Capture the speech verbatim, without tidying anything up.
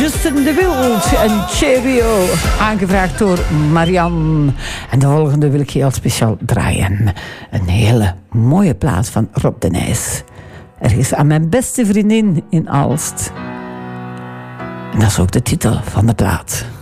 Justin de Wild en Cheerio, aangevraagd door Marianne. En de volgende wil ik heel speciaal draaien. Een hele mooie plaat van Rob de Nijs. Ergens aan mijn beste vriendin in Aalst. En dat is ook de titel van de plaat.